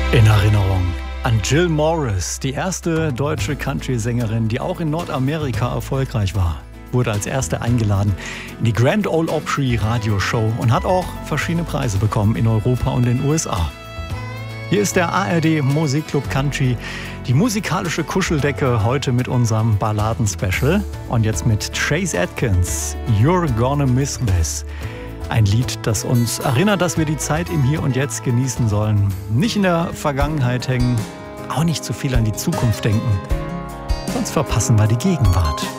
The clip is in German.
In Erinnerung an Jill Morris, die erste deutsche Country-Sängerin, die auch in Nordamerika erfolgreich war. Wurde als erste eingeladen in die Grand Ole Opry Radioshow und hat auch verschiedene Preise bekommen in Europa und den USA. Hier ist der ARD Musikclub Country, die musikalische Kuscheldecke, heute mit unserem Balladen-Special. Und jetzt mit Chase Atkins, You're Gonna Miss This. Ein Lied, das uns erinnert, dass wir die Zeit im Hier und Jetzt genießen sollen. Nicht in der Vergangenheit hängen, auch nicht zu viel an die Zukunft denken. Sonst verpassen wir die Gegenwart.